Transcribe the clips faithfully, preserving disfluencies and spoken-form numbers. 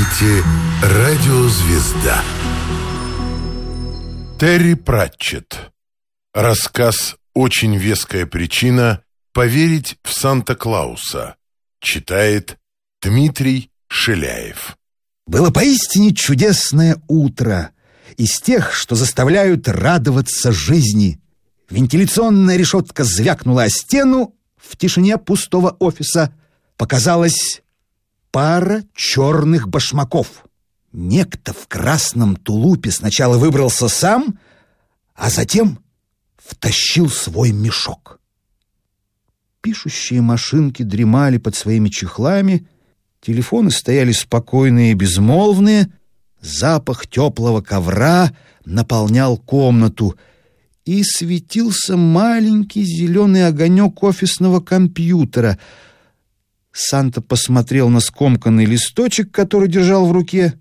слушаете «Радиозвезда». Терри Пратчетт. Рассказ «Очень веская причина поверить в Санта-Клауса». Читает Дмитрий Шиляев. Было поистине чудесное утро, из тех, что заставляют радоваться жизни. Вентиляционная решетка звякнула о стену, в тишине пустого офиса показалась пара черных башмаков. Некто в красном тулупе сначала выбрался сам, а затем втащил свой мешок. Пишущие машинки дремали под своими чехлами, телефоны стояли спокойные и безмолвные, запах теплого ковра наполнял комнату, и светился маленький зеленый огонек офисного компьютера. Санта посмотрел на скомканный листочек, который держал в руке.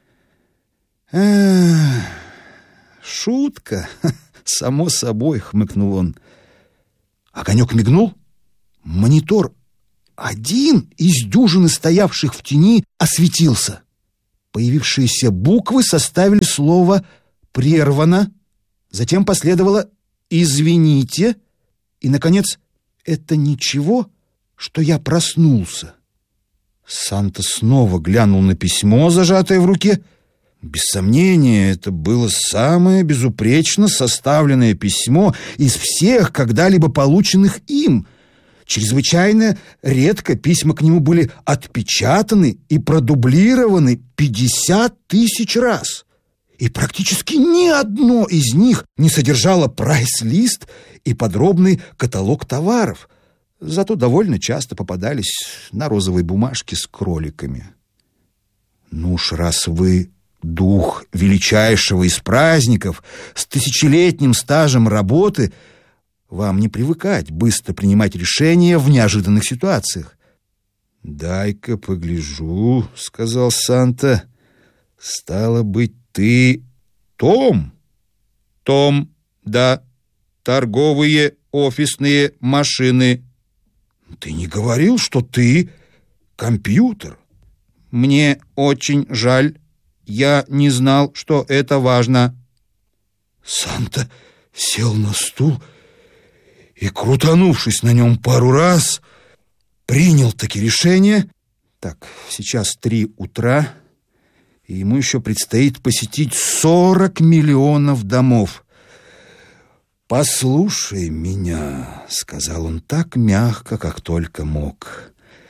«Эх, шутка, само собой», — хмыкнул он. Огонек мигнул. Монитор, один из дюжины стоявших в тени, осветился. Появившиеся буквы составили слово «прервано», затем последовало «извините», и, наконец, «это ничего, что я проснулся». Санта снова глянул на письмо, зажатое в руке. Без сомнения, это было самое безупречно составленное письмо из всех когда-либо полученных им. Чрезвычайно редко письма к нему были отпечатаны и продублированы пятьдесят тысяч раз. И практически ни одно из них не содержало прайс-лист и подробный каталог товаров. Зато довольно часто попадались на розовой бумажке с кроликами. Ну уж раз вы дух величайшего из праздников с тысячелетним стажем работы, вам не привыкать быстро принимать решения в неожиданных ситуациях. «Дай-ка погляжу», — сказал Санта. «Стало быть, ты Том?» «Том, да. Торговые офисные машины». «Ты не говорил, что ты компьютер?» «Мне очень жаль. Я не знал, что это важно». Санта сел на стул и, крутанувшись на нем пару раз, принял таки решение. Так, сейчас три утра, и ему еще предстоит посетить сорок миллионов домов. «Послушай меня», — сказал он так мягко, как только мог.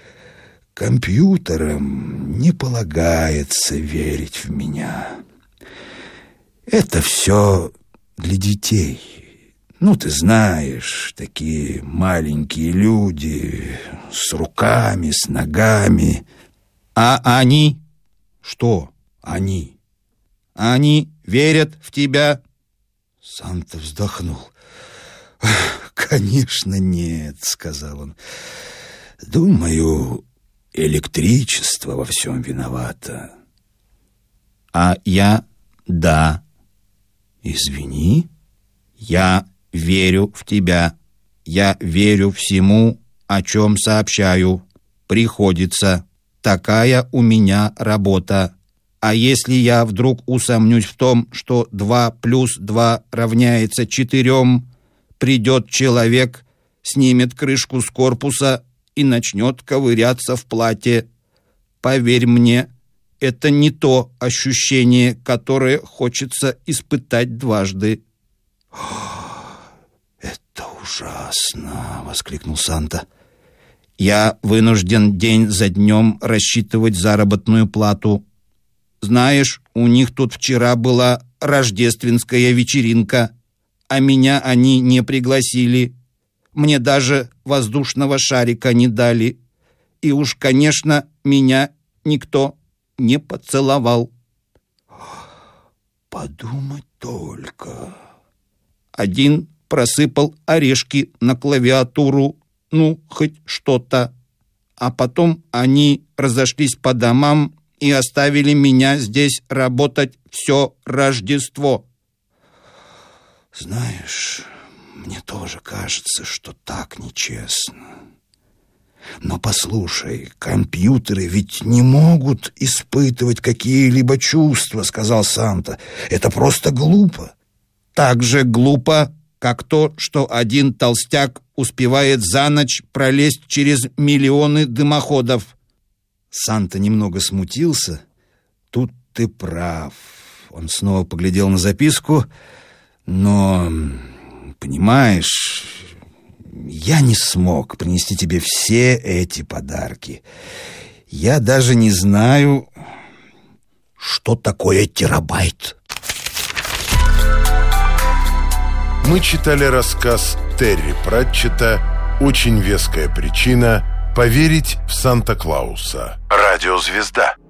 «Компьютерам не полагается верить в меня. Это все для детей. Ну, ты знаешь, такие маленькие люди с руками, с ногами». «А они?» «Что они?» «Они верят в тебя?» Санта вздохнул. «Конечно, нет», — сказал он. «Думаю, электричество во всем виновато». «А я — да». «Извини?» «Я верю в тебя. Я верю всему, о чем сообщаю. Приходится. Такая у меня работа. А если я вдруг усомнюсь в том, что два плюс два равняется четырем, придет человек, снимет крышку с корпуса и начнет ковыряться в плате. Поверь мне, это не то ощущение, которое хочется испытать дважды». «Это ужасно!» — воскликнул Санта. «Я вынужден день за днем рассчитывать заработную плату. Знаешь, у них тут вчера была рождественская вечеринка, а меня они не пригласили. Мне даже воздушного шарика не дали. И уж, конечно, меня никто не поцеловал». «Подумать только». Один просыпал орешки на клавиатуру, ну, хоть что-то. А потом они разошлись по домам и оставили меня здесь работать все Рождество. «Знаешь, мне тоже кажется, что так нечестно. Но послушай, компьютеры ведь не могут испытывать какие-либо чувства, сказал Санта. Это просто глупо. Так же глупо, как то, что один толстяк успевает за ночь пролезть через миллионы дымоходов. Санта немного смутился. Тут ты прав. Он снова поглядел на записку. Но, понимаешь, я не смог принести тебе все эти подарки. Я даже не знаю, что такое терабайт. Мы читали рассказ Терри Пратчетта «Очень веская причина поверить в Санта-Клауса». Радиозвезда.